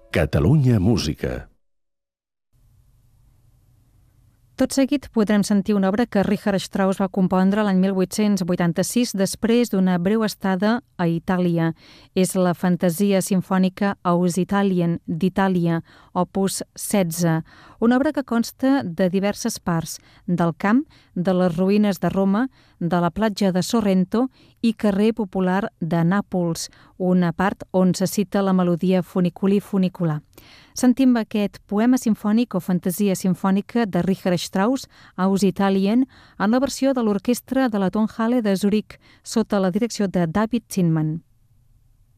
Catalunya Música. Tot seguit podrem sentir una obra que Richard Strauss va compondre l'any 1886 després d'una breu estada a Itàlia. És la fantasia simfònica Aus Italien d'Itàlia, opus 16, una obra que consta de diverses parts, del camp, de les ruïnes de Roma, de la platja de Sorrento i carrer popular de Nàpols, una part on se cita la melodia funiculí-funicular. Sentim aquest poema simfònic o fantasia simfònica de Richard Strauss, Aus Italien, en la versió de l'orquestra de la Tonhalle de Zuric, sota la direcció de David Zinman.